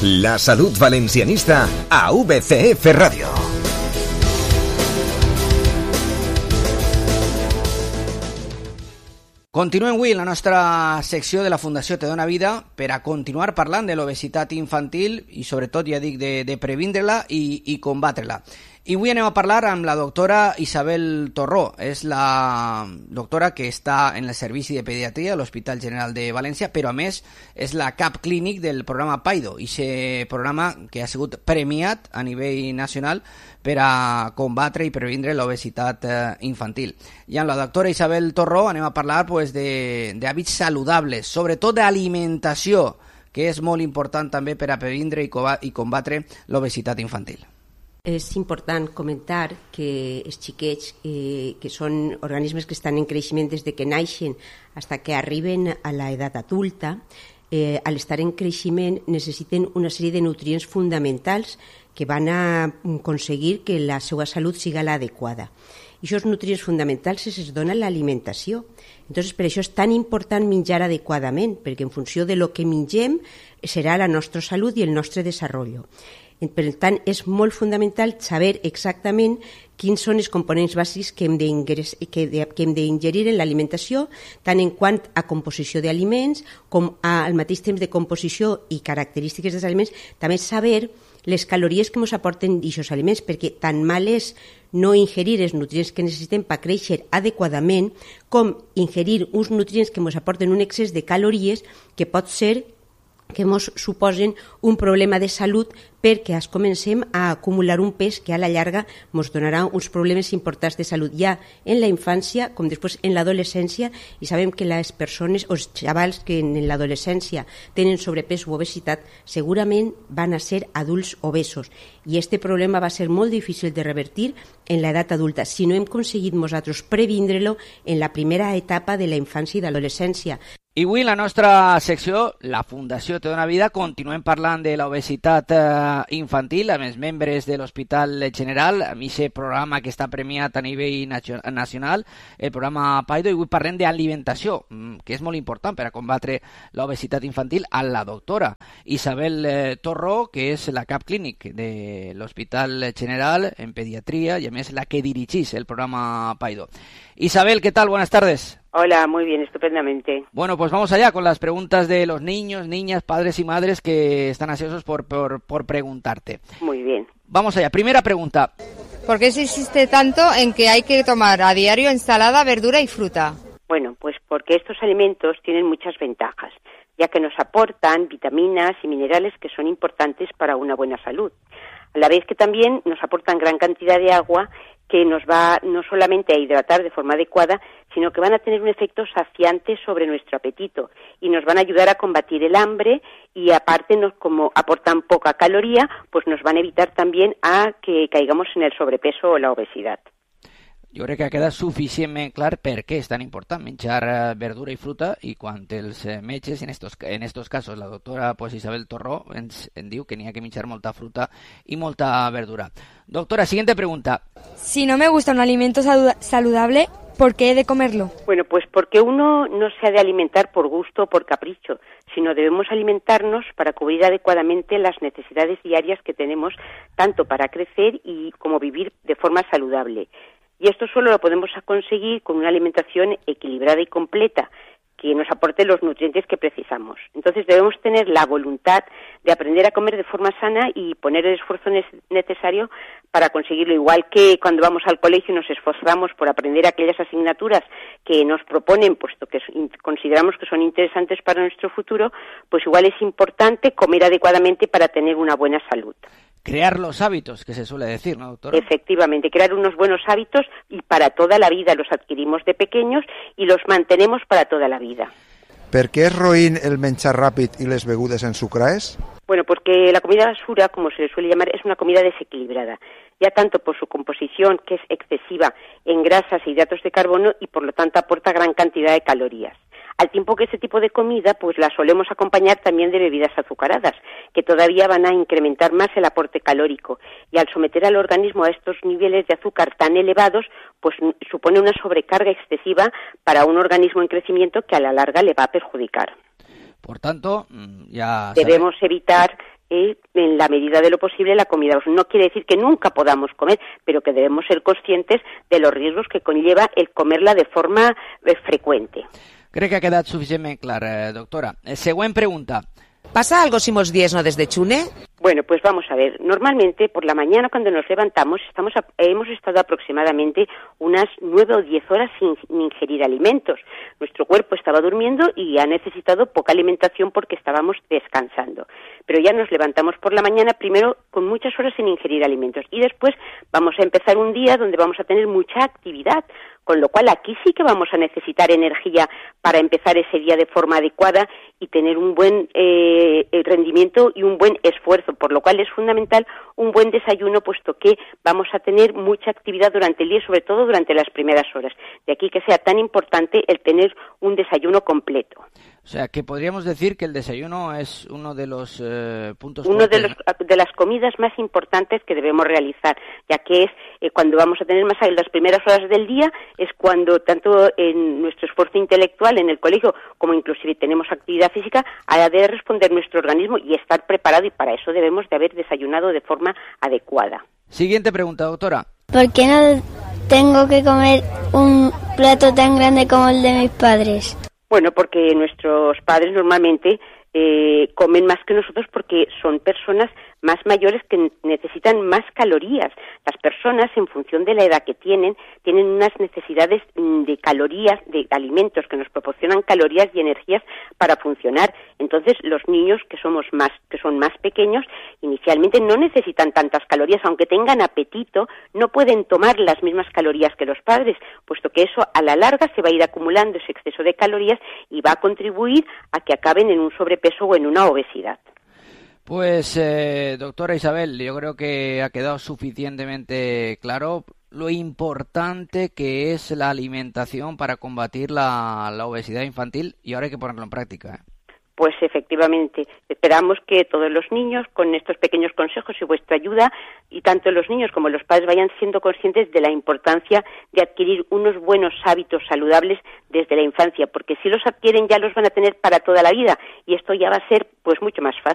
La salut valencianista a VCF Ràdio. Continuem avui la nostra secció de la Fundació Te Dona Vida per a continuar parlant de l'obesitat infantil i sobretot, ja dic, de previndre-la i combatre-la. I avui anem a parlar amb la doctora Isabel Torró. És la doctora que està en el Servici de Pediatria a l'Hospital General de València, però a més és la cap clínic del programa PAIDO, aquest programa que ha sigut premiat a nivell nacional per a combatre i previndre l'obesitat infantil. I amb la doctora Isabel Torró anem a parlar d'hàbits saludables, sobretot d'alimentació, que és molt important també per a previndre i combatre l'obesitat infantil. És important comentar que els xiquets, que són organismes que estan en creixement des de que naixen fins que arriben a l'edat adulta, a l'estar en creixement necessiten una sèrie de nutrients fonamentals que van a aconseguir que la seva salut siga l'adequada. I aquests nutrients fonamentals es donen a l'alimentació. Entonces, per això és tan important menjar adequadament, perquè en funció de lo que mengem serà la nostra salut i el nostre desenvolupament. Per tant, és molt fonamental saber exactament quins són els components bàsics que hem d'ingerir en l'alimentació, tant en quant a composició d'aliments com al mateix temps de composició i característiques dels aliments, també saber les calories que ens aporten aquests aliments, perquè tan mal és no ingerir els nutrients que necessitem per créixer adequadament com ingerir uns nutrients que ens aporten un excés de calories que pot ser que ens suposen un problema de salut perquè comencem a acumular un pes que a la llarga ens donarà uns problemes importants de salut ja en la infància com després en l'adolescència, i sabem que les persones o els xavals que en l'adolescència tenen sobrepès o obesitat segurament van a ser adults obesos, i aquest problema va ser molt difícil de revertir en l'edat adulta si no hem aconseguit nosaltres previndre-lo en la primera etapa de la infància i de l'adolescència. I avui en la nostra secció, la Fundació Te Dona Vida, continuem parlant de l'obesitat infantil amb els membres de l'Hospital General, amb aquest programa que està premiat a nivell nacional, el programa PAIDO, i avui parlem d'alimentació, que és molt important per a combatre l'obesitat infantil, amb la doctora Isabel Torró, que és la cap clínic de l'Hospital General en pediatria i a més la que dirigís el programa PAIDO. Isabel, ¿qué tal? Buenas tardes. Hola, muy bien, estupendamente. Bueno, pues vamos allá con las preguntas de los niños, niñas, padres y madres que están ansiosos por preguntarte. Muy bien. Vamos allá. Primera pregunta. ¿Por qué se insiste tanto en que hay que tomar a diario ensalada, verdura y fruta? Bueno, pues porque estos alimentos tienen muchas ventajas, ya que nos aportan vitaminas y minerales que son importantes para una buena salud. A la vez que también nos aportan gran cantidad de agua que nos va no solamente a hidratar de forma adecuada, sino que van a tener un efecto saciante sobre nuestro apetito y nos van a ayudar a combatir el hambre, y aparte, como aportan poca caloría, pues nos van a evitar también a que caigamos en el sobrepeso o la obesidad. Jo crec que ha quedat suficientment clar per què és tan important menjar verdura i fruta, i quan els metges, en estos casos la doctora Isabel Torró, ens diu que n'hi ha que menjar molta fruta i molta verdura. Doctora, siguiente pregunta. Si no me gusta un alimento saludable, ¿por qué he de comerlo? Bueno, pues porque uno no se ha de alimentar por gusto o por capricho, sino debemos alimentarnos para cubrir adecuadamente las necesidades diarias que tenemos, tanto para crecer y como vivir de forma saludable. Y esto solo lo podemos conseguir con una alimentación equilibrada y completa, que nos aporte los nutrientes que precisamos. Entonces debemos tener la voluntad de aprender a comer de forma sana y poner el esfuerzo necesario para conseguirlo. Igual que cuando vamos al colegio nos esforzamos por aprender aquellas asignaturas que nos proponen, puesto que consideramos que son interesantes para nuestro futuro, pues igual es importante comer adecuadamente para tener una buena salud. Crear los hábitos, que se suele decir, ¿no, doctora? Efectivamente, crear unos buenos hábitos, y para toda la vida. Los adquirimos de pequeños y los mantenemos para toda la vida. Per què és roïn el menjar ràpid i les begudes ensucrades? Bueno, porque la comida basura, como se le suele llamar, es una comida desequilibrada, ya tanto por su composición, que es excesiva en grasas e hidratos de carbono, y por lo tanto aporta gran cantidad de calorías. Al tiempo que este tipo de comida, pues la solemos acompañar también de bebidas azucaradas, que todavía van a incrementar más el aporte calórico, y al someter al organismo a estos niveles de azúcar tan elevados, pues supone una sobrecarga excesiva para un organismo en crecimiento que a la larga le va a perjudicar. Por tanto, ya debemos evitar en la medida de lo posible la comida. No quiere decir que nunca podamos comer, pero que debemos ser conscientes de los riesgos que conlleva el comerla de forma frecuente. Crec que ha quedat suficientment clar, doctora. Següent pregunta. ¿Pasa algo si mos dies no desde Chune? Bueno, pues vamos a ver. Normalmente, por la mañana cuando nos levantamos, hemos estado aproximadamente unas 9 o 10 horas sin ingerir alimentos. Nuestro cuerpo estaba durmiendo y ha necesitado poca alimentación porque estábamos descansando. Pero ya nos levantamos por la mañana, primero con muchas horas sin ingerir alimentos. Y después vamos a empezar un día donde vamos a tener mucha actividad. Con lo cual aquí sí que vamos a necesitar energía para empezar ese día de forma adecuada y tener un buen rendimiento y un buen esfuerzo, por lo cual es fundamental un buen desayuno, puesto que vamos a tener mucha actividad durante el día y sobre todo durante las primeras horas. De aquí que sea tan importante el tener un desayuno completo. O sea, que podríamos decir que el desayuno es uno de los puntos... Uno de las comidas más importantes que debemos realizar, ya que es cuando vamos a tener más las primeras horas del día, es cuando tanto en nuestro esfuerzo intelectual en el colegio como inclusive tenemos actividad física, ha de responder nuestro organismo y estar preparado, y para eso debemos de haber desayunado de forma adecuada. Siguiente pregunta, doctora. ¿Por qué no tengo que comer un plato tan grande como el de mis padres? Bueno, porque nuestros padres normalmente comen más que nosotros porque son personas más mayores que necesitan más calorías. Las personas, en función de la edad que tienen unas necesidades de calorías, de alimentos que nos proporcionan calorías y energías para funcionar. Entonces, los niños que son más pequeños, inicialmente no necesitan tantas calorías, aunque tengan apetito, no pueden tomar las mismas calorías que los padres, puesto que eso a la larga se va a ir acumulando ese exceso de calorías y va a contribuir a que acaben en un sobrepeso o en una obesidad. Pues, doctora Isabel, yo creo que ha quedado suficientemente claro lo importante que es la alimentación para combatir la obesidad infantil, y ahora hay que ponerlo en práctica. Pues efectivamente, esperamos que todos los niños, con estos pequeños consejos y vuestra ayuda, y tanto los niños como los padres vayan siendo conscientes de la importancia de adquirir unos buenos hábitos saludables desde la infancia, porque si los adquieren ya los van a tener para toda la vida, y esto ya va a ser pues mucho más fácil.